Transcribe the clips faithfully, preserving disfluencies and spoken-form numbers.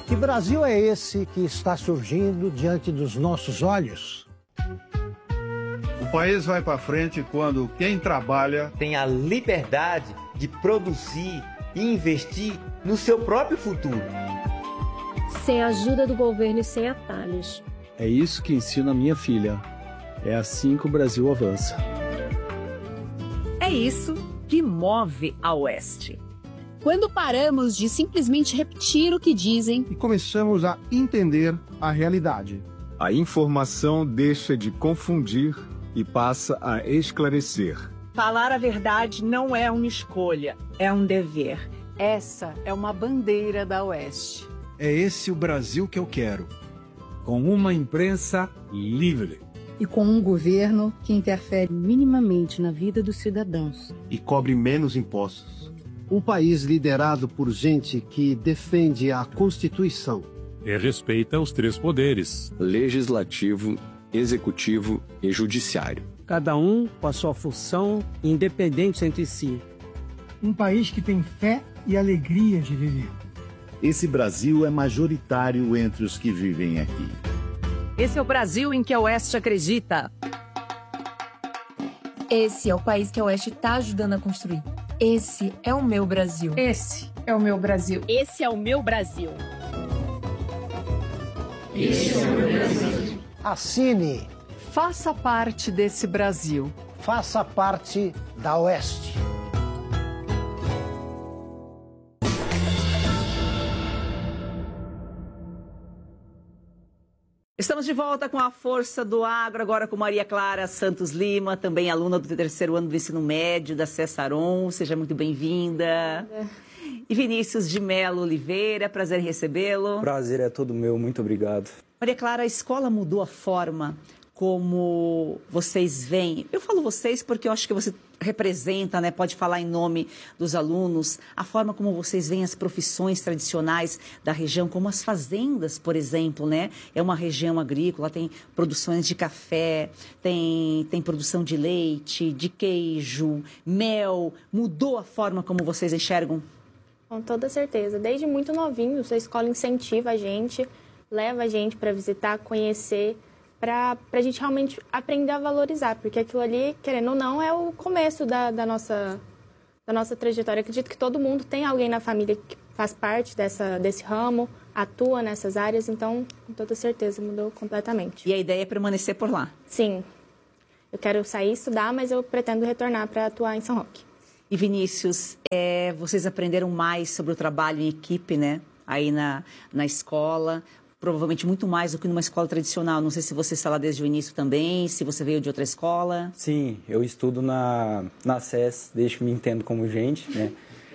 Que Brasil é esse que está surgindo diante dos nossos olhos? O país vai para frente quando quem trabalha tem a liberdade de produzir e investir no seu próprio futuro. Sem a ajuda do governo e sem atalhos. É isso que ensino a minha filha. É assim que o Brasil avança. É isso que move a Oeste. Quando paramos de simplesmente repetir o que dizem e começamos a entender a realidade. A informação deixa de confundir e passa a esclarecer. Falar a verdade não é uma escolha, é um dever. Essa é uma bandeira da Oeste. É esse o Brasil que eu quero. Com uma imprensa livre. E com um governo que interfere minimamente na vida dos cidadãos. E cobre menos impostos. Um país liderado por gente que defende a Constituição. E respeita os três poderes: legislativo, executivo e judiciário. Cada um com a sua função, independente entre si. Um país que tem fé e alegria de viver. Esse Brasil é majoritário entre os que vivem aqui. Esse é o Brasil em que a Oeste acredita. Esse é o país que a Oeste está ajudando a construir. Esse é o meu Brasil. Esse é o meu Brasil. Esse é o meu Brasil. Esse é o meu Brasil. Assine. Faça parte desse Brasil. Faça parte da Oeste. Estamos de volta com a Força do Agro, agora com Maria Clara Santos Lima, também aluna do terceiro ano do ensino médio da Cessaron. Seja muito bem-vinda. E Vinícius de Melo Oliveira, prazer em recebê-lo. Prazer é todo meu, muito obrigado. Maria Clara, a escola mudou a forma como vocês veem? Eu falo vocês porque eu acho que você representa, né, pode falar em nome dos alunos, a forma como vocês veem as profissões tradicionais da região, como as fazendas, por exemplo, né? É uma região agrícola, tem produções de café, tem, tem produção de leite, de queijo, mel. Mudou a forma como vocês enxergam? Com toda certeza. Desde muito novinhos, a escola incentiva a gente, leva a gente para visitar, conhecer, para a gente realmente aprender a valorizar, porque aquilo ali, querendo ou não, é o começo da, da, nossa, da nossa trajetória. Eu acredito que todo mundo tem alguém na família que faz parte dessa, desse ramo, atua nessas áreas, então, com toda certeza, mudou completamente. E a ideia é permanecer por lá? Sim. Eu quero sair e estudar, mas eu pretendo retornar para atuar em São Roque. E Vinícius, é, vocês aprenderam mais sobre o trabalho em equipe, né? Aí na, na escola, provavelmente muito mais do que numa escola tradicional. Não sei se você está lá desde o início também, se você veio de outra escola. Sim, eu estudo na, na S E S, desde que me entendo como gente, né?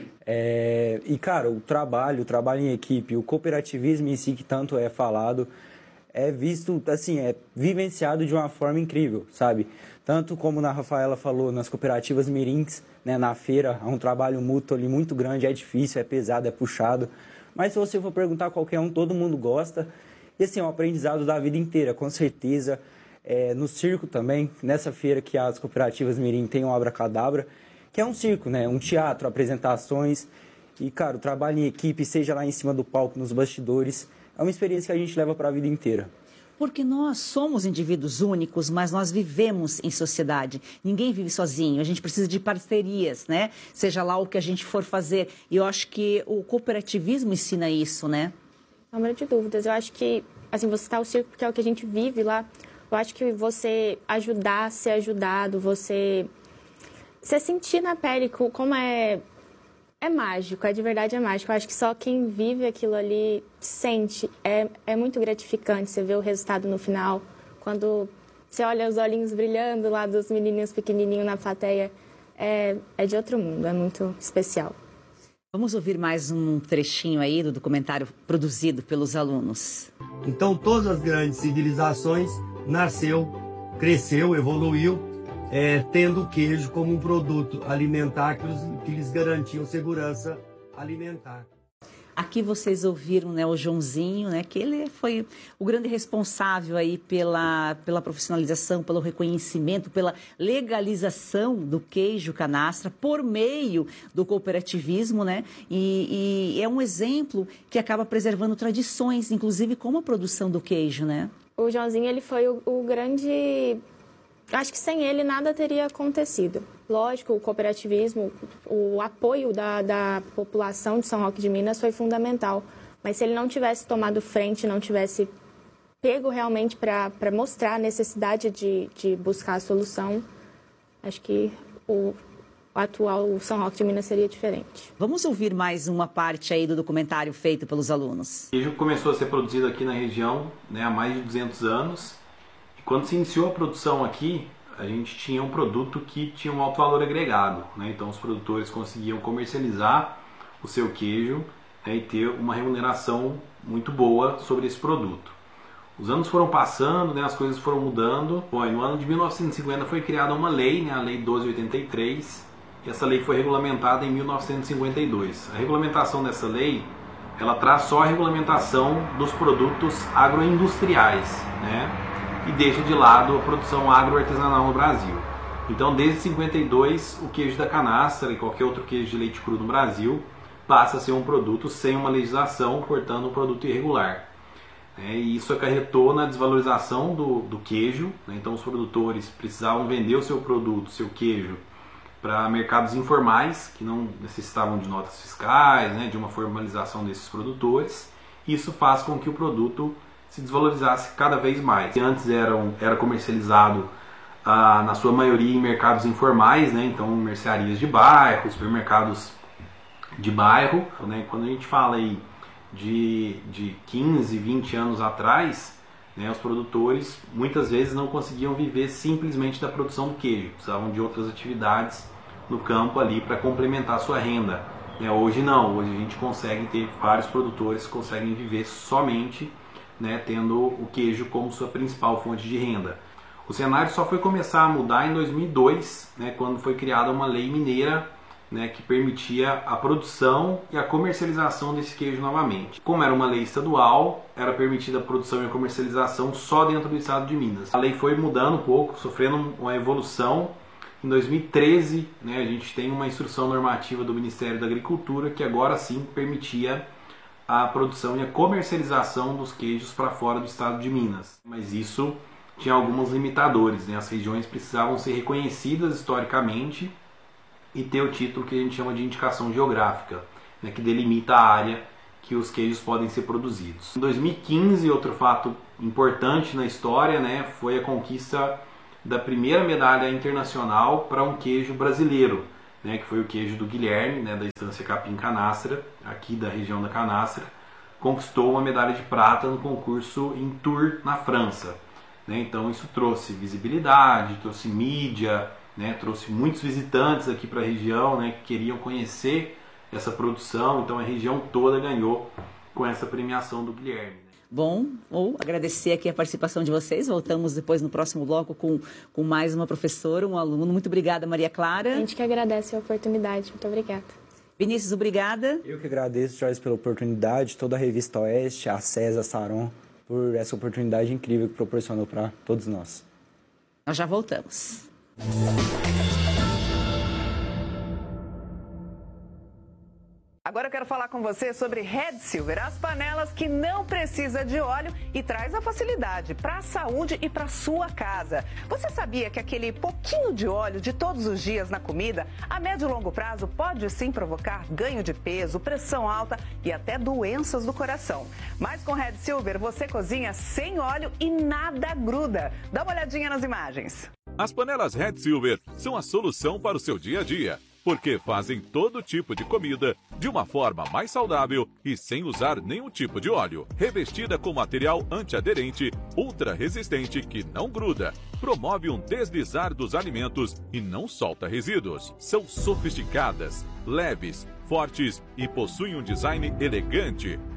É, e, cara, o trabalho, o trabalho em equipe, o cooperativismo em si, que tanto é falado, é visto, assim, é vivenciado de uma forma incrível, sabe? Tanto como a Rafaela falou, nas cooperativas mirins, né, na feira, há um trabalho mútuo ali muito grande, é difícil, é pesado, é puxado. Mas se você for perguntar a qualquer um, todo mundo gosta. E assim, é um aprendizado da vida inteira, com certeza. É, no circo também, nessa feira que as cooperativas mirim têm um Abracadabra, que é um circo, né? Um teatro, apresentações. E, cara, o trabalho em equipe, seja lá em cima do palco, nos bastidores, é uma experiência que a gente leva para a vida inteira. Porque nós somos indivíduos únicos, mas nós vivemos em sociedade. Ninguém vive sozinho, a gente precisa de parcerias, né? Seja lá o que a gente for fazer. E eu acho que o cooperativismo ensina isso, né? Não sombra de dúvidas. Eu acho que, assim, você está o circo porque é o que a gente vive lá. Eu acho que você ajudar, ser ajudado, você, você sentir na pele como é... É mágico, é de verdade é mágico. Eu acho que só quem vive aquilo ali sente. É, é muito gratificante você ver o resultado no final. Quando você olha os olhinhos brilhando lá dos menininhos pequenininhos na plateia, é, é de outro mundo, é muito especial. Vamos ouvir mais um trechinho aí do documentário produzido pelos alunos. Então, todas as grandes civilizações nasceu, cresceu, evoluiu, É, tendo o queijo como um produto alimentar que, os, que lhes garantiam segurança alimentar. Aqui vocês ouviram, né, o Joãozinho, né, que ele foi o grande responsável aí pela, pela profissionalização, pelo reconhecimento, pela legalização do queijo canastra por meio do cooperativismo, né? E, e é um exemplo que acaba preservando tradições, inclusive como a produção do queijo, né? O Joãozinho, ele foi o, o grande... Acho que sem ele nada teria acontecido. Lógico, o cooperativismo, o apoio da, da população de São Roque de Minas foi fundamental. Mas se ele não tivesse tomado frente, não tivesse pego realmente para mostrar a necessidade de, de buscar a solução, acho que o, o atual São Roque de Minas seria diferente. Vamos ouvir mais uma parte aí do documentário feito pelos alunos. O queijo começou a ser produzido aqui na região, né, há mais de duzentos anos. Quando se iniciou a produção aqui, a gente tinha um produto que tinha um alto valor agregado, né? Então os produtores conseguiam comercializar o seu queijo, né, e ter uma remuneração muito boa sobre esse produto. Os anos foram passando, né, as coisas foram mudando. Bom, no ano de mil novecentos e cinquenta foi criada uma lei, né, a Lei doze oitenta e três, e essa lei foi regulamentada em mil novecentos e cinquenta e dois. A regulamentação dessa lei, ela traz só a regulamentação dos produtos agroindustriais, né? E deixa de lado a produção agroartesanal no Brasil. Então, desde cinquenta e dois, o queijo da canastra e qualquer outro queijo de leite cru no Brasil passa a ser um produto sem uma legislação, portanto, um produto irregular. É, e isso acarretou na desvalorização do, do queijo, né? Então, os produtores precisavam vender o seu produto, seu queijo, para mercados informais, que não necessitavam de notas fiscais, né? De uma formalização desses produtores. Isso faz com que o produto se desvalorizasse cada vez mais. Antes eram, era comercializado ah, na sua maioria em mercados informais, né? Então mercearias de bairro, supermercados de bairro, né? Quando a gente fala aí de, de quinze, vinte anos atrás, né, os produtores muitas vezes não conseguiam viver simplesmente da produção do queijo, precisavam de outras atividades no campo ali para complementar a sua renda. Né? Hoje não, hoje a gente consegue ter vários produtores que conseguem viver somente, né, tendo o queijo como sua principal fonte de renda. O cenário só foi começar a mudar em dois mil e dois, né, quando foi criada uma lei mineira, né, que permitia a produção e a comercialização desse queijo novamente. Como era uma lei estadual, era permitida a produção e a comercialização só dentro do estado de Minas. A lei foi mudando um pouco, sofrendo uma evolução. Em dois mil e treze, né, a gente tem uma instrução normativa do Ministério da Agricultura que agora sim permitia a produção e a comercialização dos queijos para fora do estado de Minas. Mas isso tinha alguns limitadores, né? As regiões precisavam ser reconhecidas historicamente e ter o título que a gente chama de indicação geográfica, né? Que delimita a área que os queijos podem ser produzidos. Em dois mil e quinze, outro fato importante na história, né, foi a conquista da primeira medalha internacional para um queijo brasileiro, né, que foi o queijo do Guilherme, né, da Estância Capim Canastra, aqui da região da Canastra, conquistou uma medalha de prata no concurso em Tours, na França. Né, então isso trouxe visibilidade, trouxe mídia, né, trouxe muitos visitantes aqui para a região, né, que queriam conhecer essa produção, então a região toda ganhou com essa premiação do Guilherme. Bom, ou agradecer aqui a participação de vocês. Voltamos depois no próximo bloco com, com mais uma professora, um aluno. Muito obrigada, Maria Clara. A gente que agradece a oportunidade. Muito obrigada. Vinícius, obrigada. Eu que agradeço, Joyce, pela oportunidade, toda a Revista Oeste, a César, a Saron, por essa oportunidade incrível que proporcionou para todos nós. Nós já voltamos. Agora eu quero falar com você sobre Red Silver, as panelas que não precisa de óleo e traz a facilidade para a saúde e para sua casa. Você sabia que aquele pouquinho de óleo de todos os dias na comida, a médio e longo prazo, pode sim provocar ganho de peso, pressão alta e até doenças do coração. Mas com Red Silver você cozinha sem óleo e nada gruda. Dá uma olhadinha nas imagens. As panelas Red Silver são a solução para o seu dia a dia, porque fazem todo tipo de comida de uma forma mais saudável e sem usar nenhum tipo de óleo. Revestida com material antiaderente, ultra resistente que não gruda, promove um deslizar dos alimentos e não solta resíduos. São sofisticadas, leves, fortes e possuem um design elegante.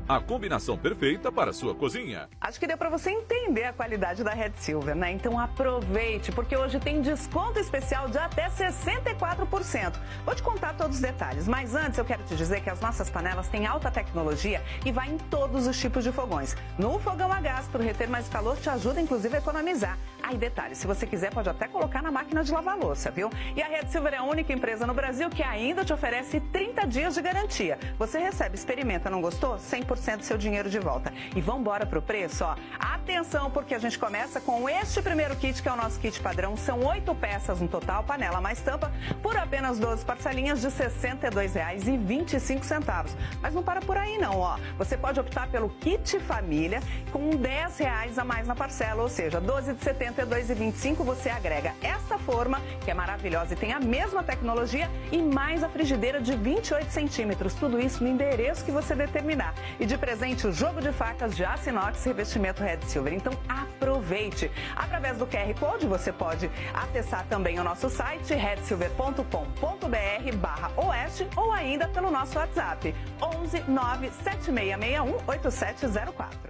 a combinação perfeita para a sua cozinha. Acho que deu para você entender a qualidade da Red Silver, né? Então aproveite, porque hoje tem desconto especial de até sessenta e quatro por cento. Vou te contar todos os detalhes, mas antes eu quero te dizer que as nossas panelas têm alta tecnologia e vai em todos os tipos de fogões. No fogão a gás, para reter mais calor, te ajuda inclusive a economizar. Aí detalhe, se você quiser pode até colocar na máquina de lavar louça, viu? E a Red Silver é a única empresa no Brasil que ainda te oferece trinta dias de garantia. Você recebe, experimenta, não gostou? cem por cento do seu dinheiro de volta. E vamos embora pro preço, ó. Atenção, porque a gente começa com este primeiro kit, que é o nosso kit padrão. São oito peças no total, panela mais tampa, por apenas doze parcelinhas de sessenta e dois reais e vinte e cinco centavos. Mas não para por aí não, ó. Você pode optar pelo kit família com dez reais a mais na parcela, ou seja, doze de setenta e dois e vinte e cinco você agrega esta forma, que é maravilhosa e tem a mesma tecnologia, e mais a frigideira de vinte e oito centímetros. Tudo isso no endereço que você determinar. E de presente o jogo de facas de aço inox revestimento Red Silver. Então aproveite. Através do Q R Code você pode acessar também o nosso site red silver ponto com ponto br barra oeste ou ainda pelo nosso WhatsApp onze nove sete seis seis um oito sete zero quatro.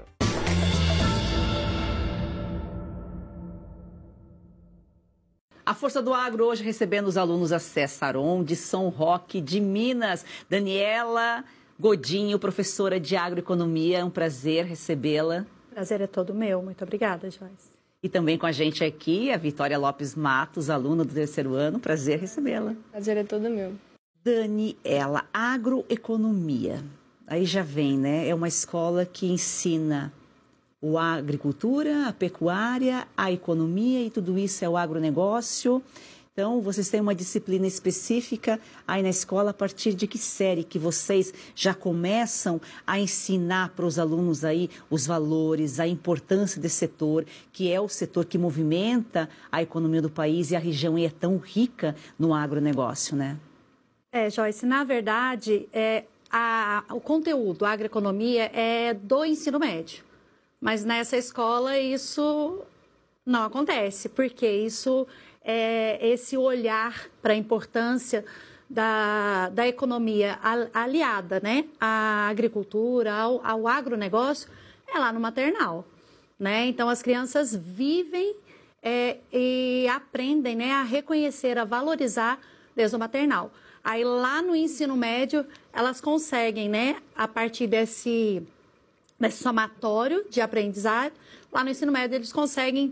A Força do Agro hoje recebendo os alunos Acess Saron de São Roque de Minas. Daniela Godinho, professora de agroeconomia, é um prazer recebê-la. Prazer é todo meu, muito obrigada, Joyce. E também com a gente aqui a Vitória Lopes Matos, aluna do terceiro ano, prazer recebê-la. Prazer é todo meu. Daniela, agroeconomia, aí já vem, né? É uma escola que ensina a agricultura, a pecuária, a economia e tudo isso é o agronegócio. Então, vocês têm uma disciplina específica aí na escola, a partir de que série que vocês já começam a ensinar para os alunos aí os valores, a importância desse setor, que é o setor que movimenta a economia do país e a região é tão rica no agronegócio, né? É, Joyce, na verdade, é, a, o conteúdo, a agroeconomia é do ensino médio. Mas nessa escola isso não acontece, porque isso... É esse olhar para a importância da, da economia aliada, né, à agricultura, ao, ao agronegócio, é lá no maternal, né? Então, as crianças vivem é, e aprendem, né, a reconhecer, a valorizar desde o maternal. Aí, lá no ensino médio, elas conseguem, né, a partir desse, desse somatório de aprendizado, lá no ensino médio eles conseguem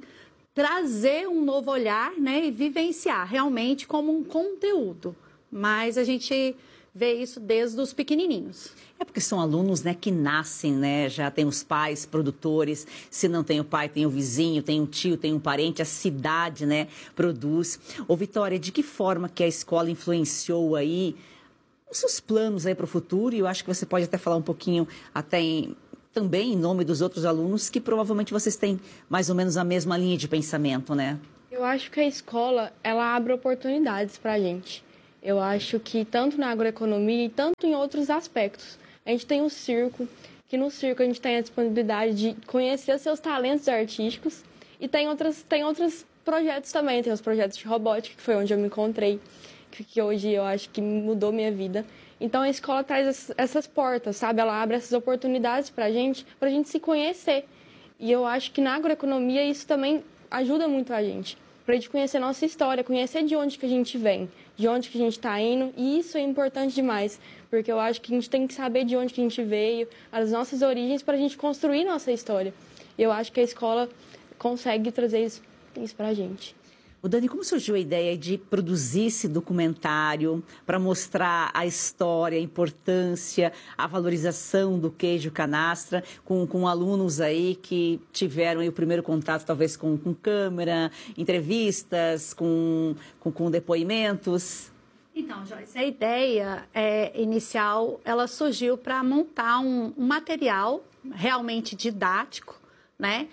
trazer um novo olhar, né, e vivenciar realmente como um conteúdo. Mas a gente vê isso desde os pequenininhos. É porque são alunos, né, que nascem, né, já tem os pais produtores, se não tem o pai, tem o vizinho, tem um tio, tem um parente, a cidade, né, produz. Ô, Vitória, de que forma que a escola influenciou aí os seus planos aí para o futuro? E eu acho que você pode até falar um pouquinho até em... também em nome dos outros alunos, que provavelmente vocês têm mais ou menos a mesma linha de pensamento, né? Eu acho que a escola, ela abre oportunidades para a gente. Eu acho que tanto na agroeconomia e tanto em outros aspectos. A gente tem o circo, que no circo a gente tem a disponibilidade de conhecer seus talentos artísticos. E tem, outras, tem outros projetos também, tem os projetos de robótica, que foi onde eu me encontrei, que, que hoje eu acho que mudou minha vida. Então, a escola traz essas portas, sabe? Ela abre essas oportunidades para a gente, para a gente se conhecer. E eu acho que na agroeconomia isso também ajuda muito a gente. Para a gente conhecer a nossa história, conhecer de onde que a gente vem, de onde que a gente está indo. E isso é importante demais, porque eu acho que a gente tem que saber de onde que a gente veio, as nossas origens, para a gente construir nossa história. E eu acho que a escola consegue trazer isso, isso para a gente. O Dani, como surgiu a ideia de produzir esse documentário para mostrar a história, a importância, a valorização do queijo canastra com, com alunos aí que tiveram aí o primeiro contato talvez com, com câmera, entrevistas, com, com, com depoimentos? Então, Joyce, a ideia é, inicial, ela surgiu para montar um, um material realmente didático, né?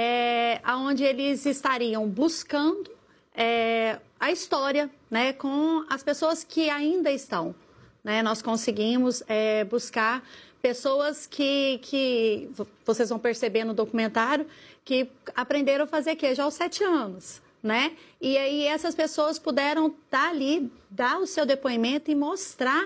É, onde eles estariam buscando É, a história, né, com as pessoas que ainda estão, né? Nós conseguimos é, buscar pessoas que, que vocês vão perceber no documentário que aprenderam a fazer queijo aos sete anos, né? E aí essas pessoas puderam estar ali, dar o seu depoimento e mostrar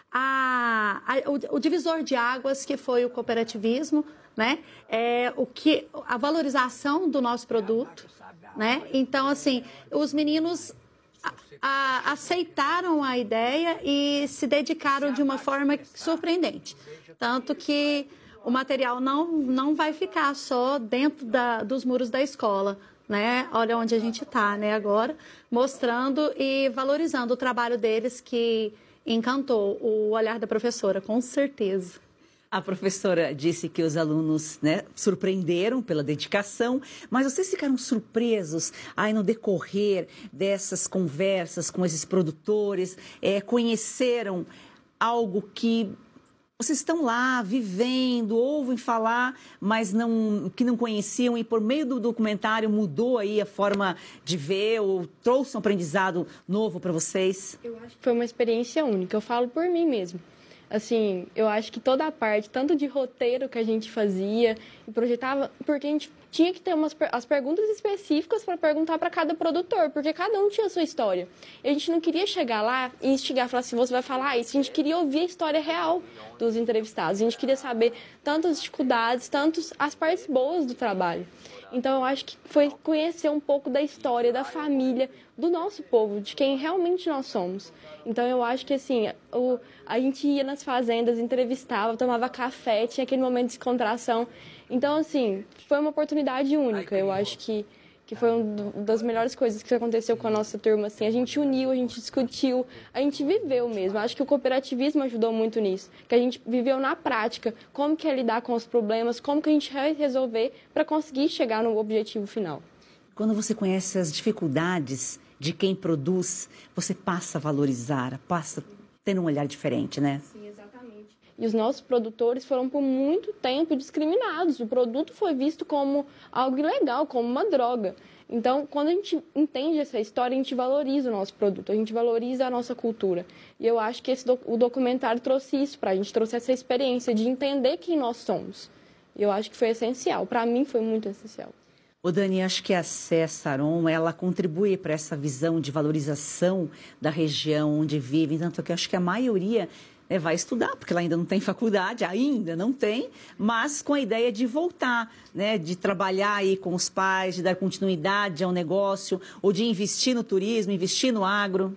a, a, o, o divisor de águas que foi o cooperativismo, né? É, o que, a valorização do nosso produto, né? Então, assim, os meninos a, a, aceitaram a ideia e se dedicaram de uma forma surpreendente. Tanto que o material não, não vai ficar só dentro da, dos muros da escola, né? Olha onde a gente está, né, agora, mostrando e valorizando o trabalho deles, que encantou o olhar da professora, com certeza. A professora disse que os alunos, né, surpreenderam pela dedicação, mas vocês ficaram surpresos aí no decorrer dessas conversas com esses produtores, é, conheceram algo que vocês estão lá vivendo, ouvem falar, mas não, que não conheciam, e por meio do documentário mudou aí a forma de ver ou trouxe um aprendizado novo para vocês? Eu acho que foi uma experiência única, eu falo por mim mesmo. Assim, eu acho que toda a parte, tanto de roteiro que a gente fazia e projetava, porque a gente tinha que ter umas, as perguntas específicas para perguntar para cada produtor, porque cada um tinha a sua história. E a gente não queria chegar lá e instigar, falar assim, você vai falar isso. A gente queria ouvir a história real dos entrevistados. A gente queria saber tanto as dificuldades, tanto as partes boas do trabalho. Então, eu acho que foi conhecer um pouco da história, da família, do nosso povo, de quem realmente nós somos. Então, eu acho que, assim, o, a gente ia nas fazendas, entrevistava, tomava café, tinha aquele momento de descontração. Então, assim, foi uma oportunidade única. Eu acho que, que foi uma das melhores coisas que aconteceu com a nossa turma. Assim, a gente uniu, a gente discutiu, a gente viveu mesmo. Acho que o cooperativismo ajudou muito nisso, que a gente viveu na prática como que é lidar com os problemas, como que a gente vai resolver para conseguir chegar no objetivo final. Quando você conhece as dificuldades de quem produz, você passa a valorizar, passa a ter um olhar diferente, né? Sim, exatamente. E os nossos produtores foram por muito tempo discriminados. O produto foi visto como algo ilegal, como uma droga. Então, quando a gente entende essa história, a gente valoriza o nosso produto, a gente valoriza a nossa cultura. E eu acho que esse do, o documentário trouxe isso para a gente, trouxe essa experiência de entender quem nós somos. E eu acho que foi essencial. Para mim, foi muito essencial. Ô Dani, acho que a S E S Saron, ela contribui para essa visão de valorização da região onde vivem, tanto que eu acho que a maioria é, vai estudar, porque ela ainda não tem faculdade, ainda não tem, mas com a ideia de voltar, né, de trabalhar aí com os pais, de dar continuidade ao negócio, ou de investir no turismo, investir no agro.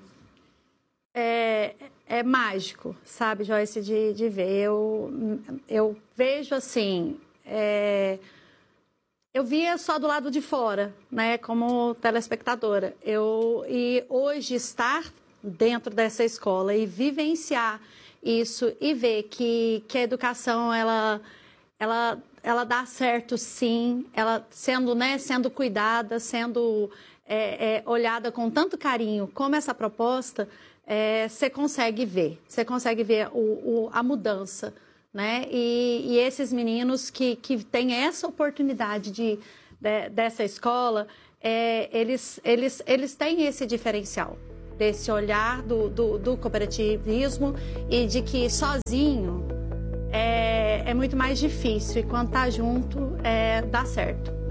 É, é mágico, sabe, Joyce, de, de ver. Eu, eu vejo assim... É... Eu via só do lado de fora, né, como telespectadora. Eu, e hoje estar dentro dessa escola e vivenciar isso e ver que, que a educação, ela, ela, ela dá certo sim, ela sendo, né, sendo cuidada, sendo é, é, olhada com tanto carinho como essa proposta, é, você consegue ver, você consegue ver o, o, a mudança. Né? E, e esses meninos que, que têm essa oportunidade de, de, dessa escola, é, eles, eles, eles têm esse diferencial, desse olhar do, do, do cooperativismo e de que sozinho é, é muito mais difícil e quando está junto é, dá certo.